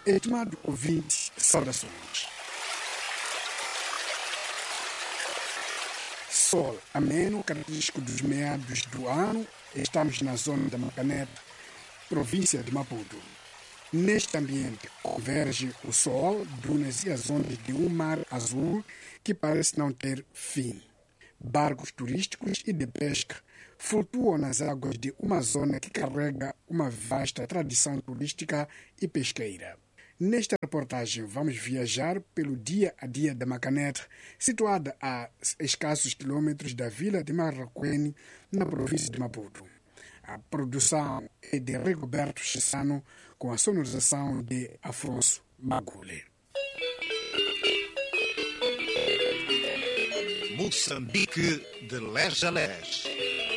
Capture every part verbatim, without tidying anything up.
Estimado ouvinte, saudações. Sol ameno, característico dos meados do ano, estamos na zona da Macaneta, província de Maputo. Neste ambiente converge o sol, dunas e as ondas de um mar azul que parece não ter fim. Barcos turísticos e de pesca flutuam nas águas de uma zona que carrega uma vasta tradição turística e pesqueira. Nesta reportagem vamos viajar pelo dia a dia da Macaneta, situada a escassos quilômetros da vila de Marraquene, na província de Maputo. A produção é de Rigoberto Chissano, com a sonorização de Afonso Magule. Moçambique de leste a leste.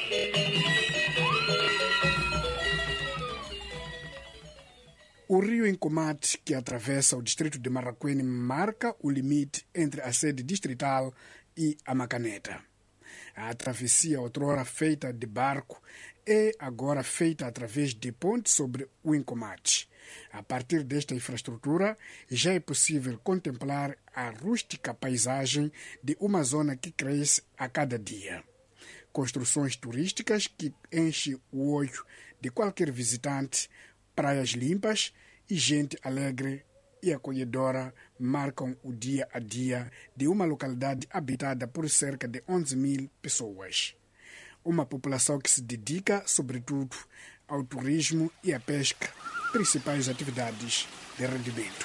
O rio Incomate, que atravessa o distrito de Marraquene, marca o limite entre a sede distrital e a Macaneta. A travessia, outrora feita de barco, é agora feita através de ponte sobre o Incomate. A partir desta infraestrutura, já é possível contemplar a rústica paisagem de uma zona que cresce a cada dia. Construções turísticas que enchem o olho de qualquer visitante, praias limpas e gente alegre e acolhedora marcam o dia a dia de uma localidade habitada por cerca de onze mil pessoas. Uma população que se dedica, sobretudo, ao turismo e à pesca, principais atividades de rendimento.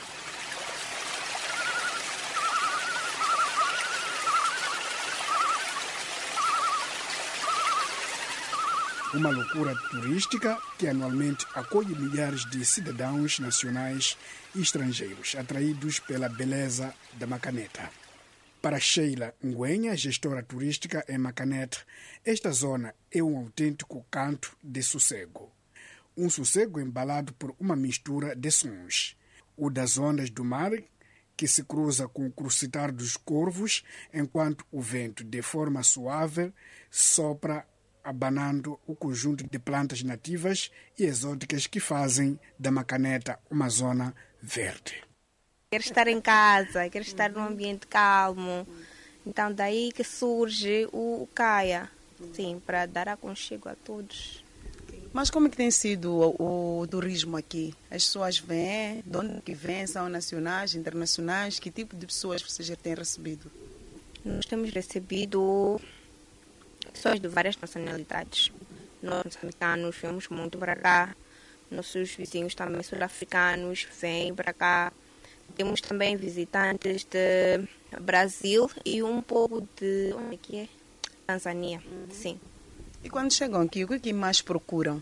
Uma loucura turística que anualmente acolhe milhares de cidadãos nacionais e estrangeiros, atraídos pela beleza da Macaneta. Para Sheila Nguenha, gestora turística em Macaneta, esta zona é um autêntico canto de sossego. Um sossego embalado por uma mistura de sons. O das ondas do mar, que se cruza com o crucitar dos corvos, enquanto o vento, de forma suave, sopra abanando o conjunto de plantas nativas e exóticas que fazem da Macaneta uma zona verde. Quero estar em casa, quero estar num ambiente calmo. Então daí que surge o, o CAIA, sim, para dar aconchego a todos. Mas como é que tem sido o, o turismo aqui? As pessoas vêm, de onde que vêm? São nacionais, internacionais? Que tipo de pessoas vocês já têm recebido? Nós temos recebido pessoas de várias nacionalidades. Nós, moçambicanos, viemos muito para cá. Nossos vizinhos também sul-africanos vêm para cá. Temos também visitantes de Brasil e um pouco de... onde é que é? Tanzânia, uhum. Sim. E quando chegam aqui, o que é que mais procuram?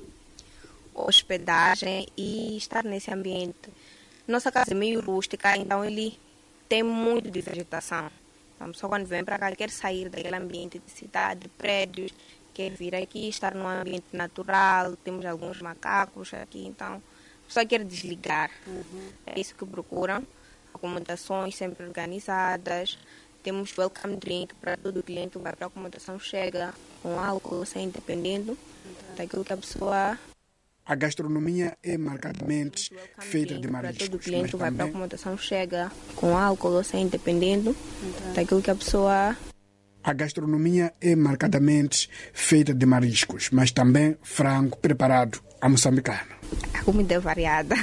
Hospedagem e estar nesse ambiente. Nossa casa é meio rústica, então ele tem muito de vegetação. Então, só quando vem para cá, quer sair daquele ambiente de cidade, de prédios, quer vir aqui, estar num ambiente natural. Temos alguns macacos aqui, então a pessoa quer desligar. Uhum. É isso que procuram. Acomodações sempre organizadas. Temos welcome drink para todo cliente que vai para a acomodação, chega com álcool, sem dependendo uhum. daquilo que a pessoa... A gastronomia é marcadamente feita de mariscos. Todo cliente que vai para a acomodação chega com álcool ou sem, dependendo uhum. daquilo que a pessoa... A gastronomia é marcadamente feita de mariscos, mas também frango preparado à moçambicana. A comida é variada,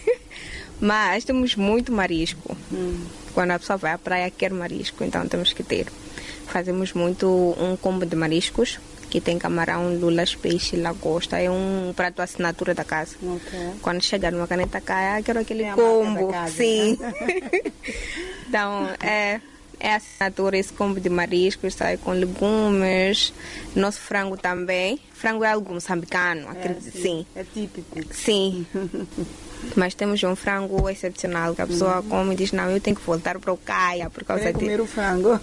mas temos muito marisco. Hum. Quando a pessoa vai à praia quer marisco, então temos que ter. Fazemos muito um combo de mariscos, que tem camarão, lulas, peixe, lagosta. É um prato assinatura da casa. Okay. Quando chega numa caneta caia, quero aquele é combo. Casa, sim. Né? Então, é, é assinatura esse combo de mariscos, sai com legumes. Nosso frango também. Frango é algo moçambicano, acredito. É, sim. sim. É típico. Sim. Mas temos um frango excepcional que a pessoa uhum. come e diz, não, eu tenho que voltar para o Caia por causa de... comer de... o frango.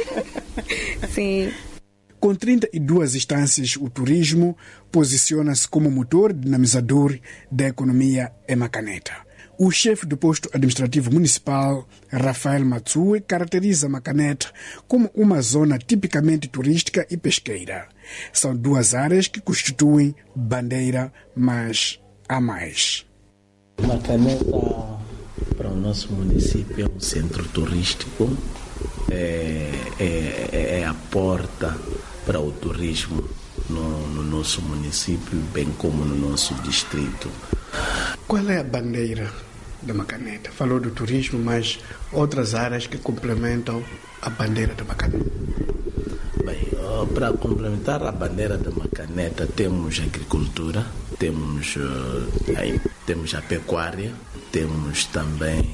Sim. Com trinta e duas instâncias, o turismo posiciona-se como motor dinamizador da economia em Macaneta. O chefe do posto administrativo municipal, Rafael Matsue, caracteriza Macaneta como uma zona tipicamente turística e pesqueira. São duas áreas que constituem bandeira, mas há mais. Macaneta para o nosso município é um centro turístico, é, é, é a porta para o turismo no, no nosso município, bem como no nosso distrito. Qual é a bandeira da Macaneta? Falou do turismo, mas outras áreas que complementam a bandeira da Macaneta? Bem, para complementar a bandeira da Macaneta, temos a agricultura, temos, aí, temos a pecuária, temos também